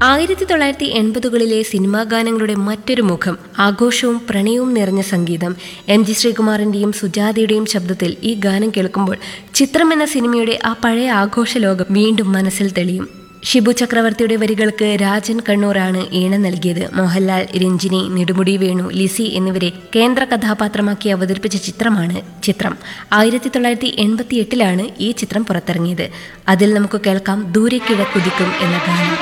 1980കളിലെ cinema ഗാനങ്ങളുടെ മറ്റൊരു മുഖം, ആഘോഷവും പ്രണയവും നിറഞ്ഞ സംഗീതം. MG ശ്രീകുമാറിന്റെയും സുജാതയുടെയും ശബ്ദത്തിൽ ഈ ഗാനം കേൾക്കുമ്പോൾ ചിത്രം എന്ന സിനിമയുടെ ആ പഴയ ആഘോഷ ലോകം വീണ്ടും മനസ്സിൽ തെളിയും. ഷിബു ചക്രവർത്തിയുടെ വരികൾക്ക് രാജൻ കണ്ണൂറാണ് ഈണം നൽകിയത്. മോഹൻലാൽ, രഞ്ജിനി, നെടുമുടി വേണു, ലിസി എന്നിവരെ കേന്ദ്ര കഥാപാത്രമാക്കി അവതരിപ്പിച്ച ചിത്രമാണ് ചിത്രം. 1988ലാണ് ഈ ചിത്രം പുറത്തിറങ്ങിയത്. അതിൽ നമുക്ക് കേൾക്കാം ദൂരെ കിഴക്കുദിക്കും എന്ന ഗാനം.